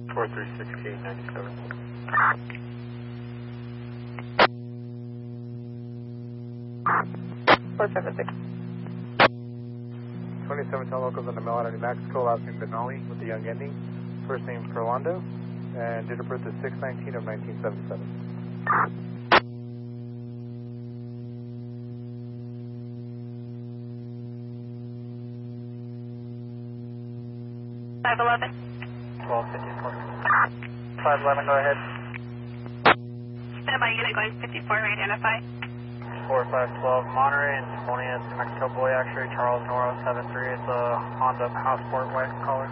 436897. 476. 27 10 locals on the Melody, New Mexico, last name Benali with the young ending. First name Fernando, and date of birth is 6/19 of 1977. 511. 1254. 511, go ahead. Standby unit going 54, identify. 4512, Monterey and Simonia, New Mexico, boy actually, Charles Nora 73, it's a Honda Passport, white color.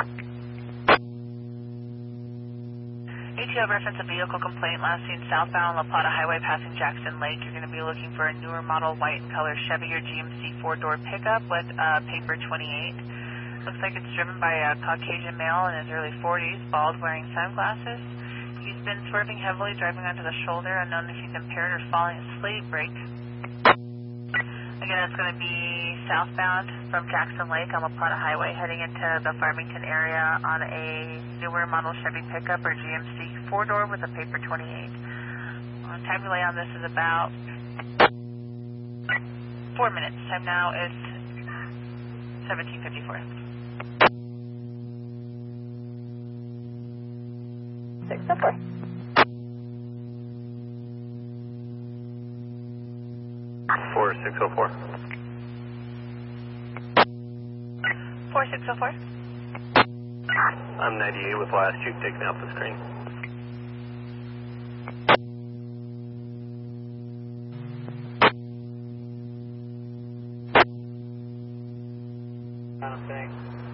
ATO reference a vehicle complaint last seen southbound La Plata Highway passing Jackson Lake. You're going to be looking for a newer model white and color Chevy or GMC 4-door pickup with paper 28. Looks like it's driven by a Caucasian male in his early 40s, bald, wearing sunglasses. He's been swerving heavily, driving onto the shoulder, unknown if he's impaired or falling asleep. Brake. Again, it's going to be southbound from Jackson Lake on La Plata Highway, heading into the Farmington area on a newer model Chevy pickup or GMC 4-door with a paper 28. Time delay on this is about 4 minutes. Time now is 17:54. 604. 4604. 4604. I'm 98 with last Jeep taking out the screen. Thanks.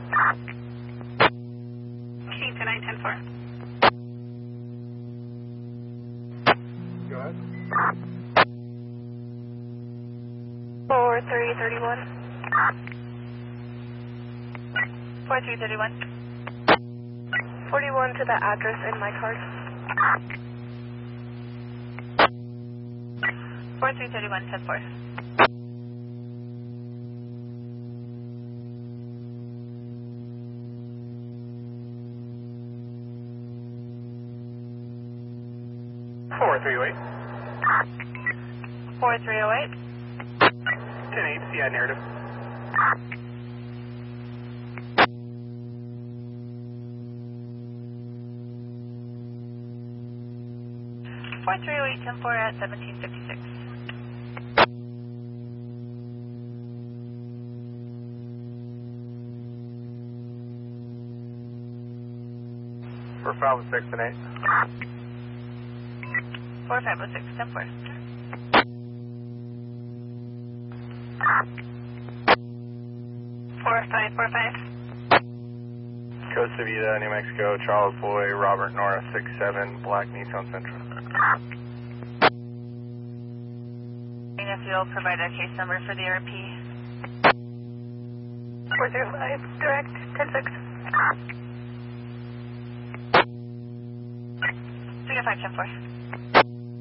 Keep to 910-4. Go ahead. 4331. 4331. 41 to the address in my card. 4331, 10-4. Four 4308. 10-8, CI narrative. 4308, 10-4 at 1756. For 506 and 8. 4506, 10-4. 4545. Costa Vida, New Mexico, Charles Boy, Robert Nora 67, Black Nissan Sentra. And if you'll provide a case number for the RP. 405, direct, 10-6. 305, 10-4.